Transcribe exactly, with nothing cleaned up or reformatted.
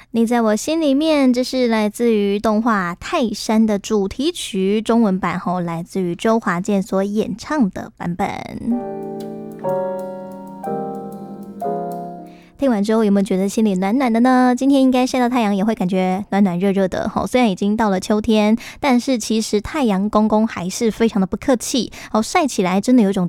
你在我心里面，这是来自于动画《泰山》的主题曲，中文版后来自于周华健所演唱的版本。听完之后有没有觉得心里暖暖的呢？今天应该晒到太阳也会感觉暖暖热热的，虽然已经到了秋天，但是其实太阳公公还是非常的不客气，晒起来真的有一种